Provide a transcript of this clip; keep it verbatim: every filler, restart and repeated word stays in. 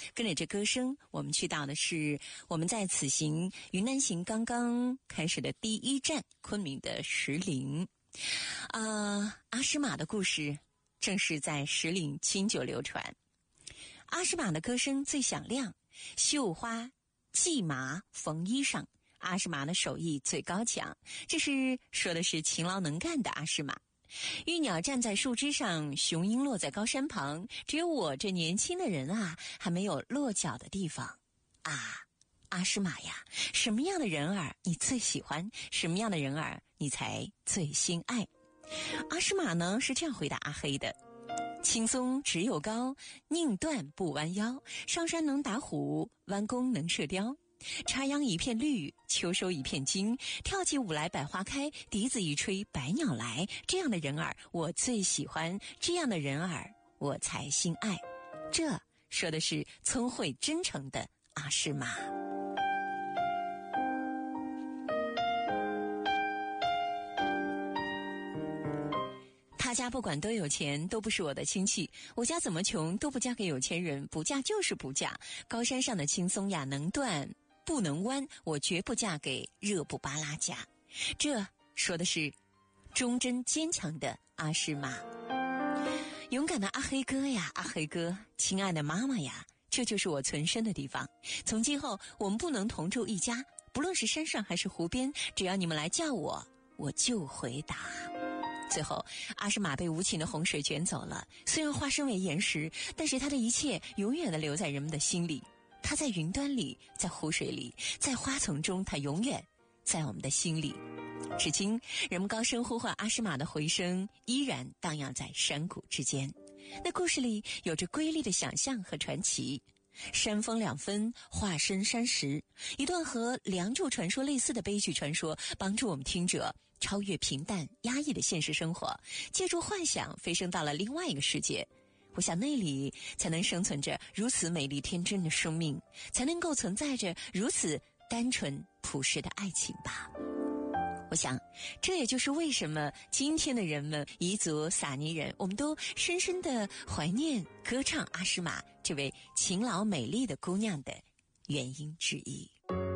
跟着这歌声，我们去到的是我们在此行云南行刚刚开始的第一站昆明的石林。啊、呃，阿诗玛的故事正是在石林经久流传。阿诗玛的歌声最响亮，绣花系麻缝衣裳，阿诗玛的手艺最高强，这是说的是勤劳能干的阿诗玛。玉鸟站在树枝上，雄鹰落在高山旁，只有我这年轻的人啊，还没有落脚的地方啊。阿诗玛呀，什么样的人儿你最喜欢？什么样的人儿你才最心爱？阿诗玛呢是这样回答阿黑的：青松只有高，宁断不弯腰。上山能打虎，弯弓能射雕。插秧一片绿，秋收一片金。跳起舞来百花开，笛子一吹百鸟来。这样的人儿我最喜欢，这样的人儿我才心爱。这说的是聪慧真诚的阿诗玛。他家不管多有钱，都不是我的亲戚。我家怎么穷，都不嫁给有钱人，不嫁就是不嫁。高山上的青松呀，能断不能弯，我绝不嫁给热布巴拉家。这说的是忠贞坚强的阿诗玛。勇敢的阿黑哥呀，阿黑哥，亲爱的妈妈呀，这就是我存身的地方。从今后我们不能同住一家，不论是山上还是湖边，只要你们来叫我，我就回答。最后阿诗玛被无情的洪水卷走了，虽然化身为岩石，但是他的一切永远的留在人们的心里。他在云端里，在湖水里，在花丛中，他永远在我们的心里。至今人们高声呼唤阿诗玛的回声依然荡漾在山谷之间。那故事里有着瑰丽的想象和传奇。山峰两分，化身山石，一段和梁祝传说类似的悲剧传说，帮助我们听者超越平淡压抑的现实生活，借助幻想飞升到了另外一个世界。我想那里才能生存着如此美丽天真的生命，才能够存在着如此单纯朴实的爱情吧。我想这也就是为什么今天的人们，彝族撒尼人，我们都深深地怀念歌唱阿诗玛这位勤劳美丽的姑娘的原因之一。